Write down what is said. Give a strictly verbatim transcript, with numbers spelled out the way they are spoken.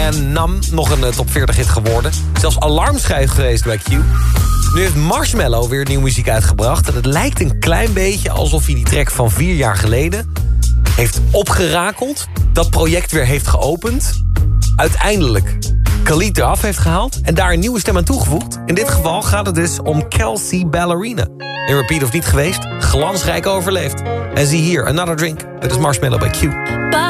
en Nam nog een uh, top veertig hit geworden. Zelfs alarmschijf geweest bij Q. Nu heeft Marshmello weer nieuwe muziek uitgebracht. En het lijkt een klein beetje alsof hij die track van vier jaar geleden heeft opgerakeld. Dat project weer heeft geopend. Uiteindelijk Khalid eraf heeft gehaald en daar een nieuwe stem aan toegevoegd. In dit geval gaat het dus om Kelsey Ballerina. In repeat of niet geweest, glansrijk overleefd. En zie hier, Another Drink. Dit is Marshmello bij Q.